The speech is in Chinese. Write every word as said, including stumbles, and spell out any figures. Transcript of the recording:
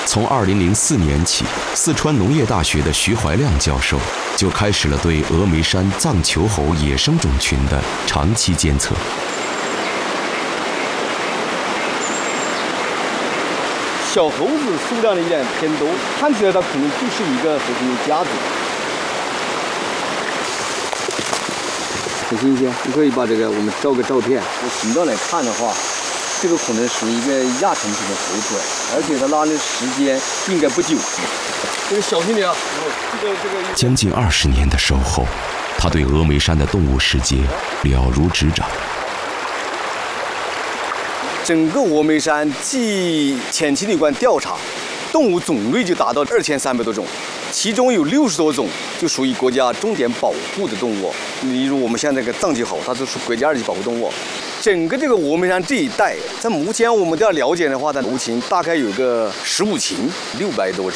从二零零四年起，四川农业大学的徐怀亮教授就开始了对峨眉山藏球猴野生种群的长期监测。 小猴子数量有点偏多，看起来它可能就是一个猴子的家族。很新鲜，你可以把这个我们照个照片。从形状来看的话，这个可能属于一个亚成型的猴子，而且它拉的时间应该不久。这个小心点啊！这个这个。 将近二十年的守候，他对峨眉山的动物世界了如指掌。 整个峨眉山继前期的一关调查，动物种类就达到二千三百多种，其中有六十多种就属于国家重点保护的动物。例如我们现在这个藏球猴，它就是国家二级保护动物。整个这个峨眉山这一带，在目前我们都要了解的话，它族群大概有个十五群，六百多只。